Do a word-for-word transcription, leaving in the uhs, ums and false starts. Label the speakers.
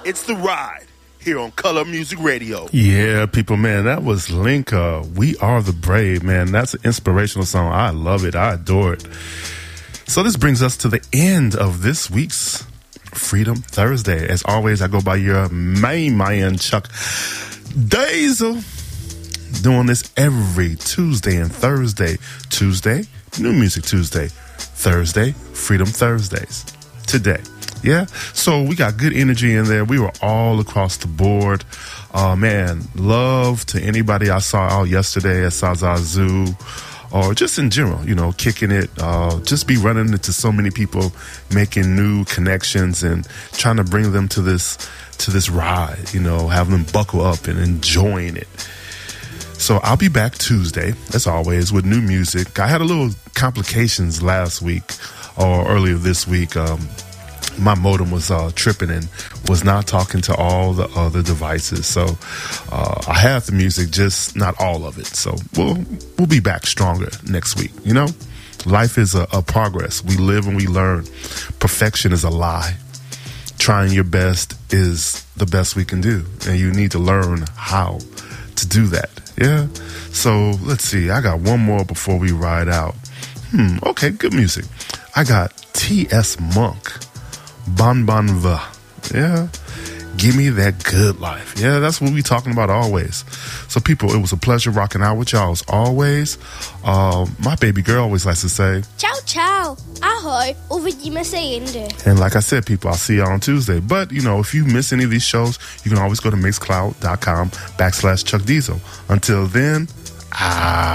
Speaker 1: It's The Ride here on Color Music Radio.
Speaker 2: Yeah, people, man, that was Linka. We Are the Brave, man. That's an inspirational song. I love it. I adore it. So this brings us to the end of this week's Freedom Thursday. As always, I go by your main man, Chuck Diesel. Doing this every Tuesday and Thursday. Tuesday, New Music Tuesday. Thursday, Freedom Thursdays. Today. Yeah, so we got good energy in there. We were all across the board. Uh, man, love to anybody I saw out yesterday at Sazazu, or just in general, you know, kicking it. Uh, just be running into so many people, making new connections and trying to bring them to this to this ride. You know, having them buckle up and enjoying it. So I'll be back Tuesday, as always, with new music. I had a little complications last week or earlier this week. Um, my modem was uh, tripping and was not talking to all the other devices. So uh, I have the music, just not all of it. So we'll we'll be back stronger next week. You know, life is a, a progress. We live and we learn. Perfection is a lie. Trying your best is the best we can do, and you need to learn how to do that. Yeah. So let's see. I got one more before we ride out. Hmm. Okay. Good music. I got T S Monk. Bon Bon Va. Yeah. Give me that good life. Yeah, that's what we talking about always. So people, it was a pleasure rocking out with y'all as always. Uh, my baby girl always likes to say,
Speaker 3: ciao, ciao. Ahoj. Uvidíme se jinde.
Speaker 2: And like I said, people, I'll see y'all on Tuesday. But, you know, if you miss any of these shows, you can always go to mixcloud.com backslash Chuck Diesel. Until then, ah.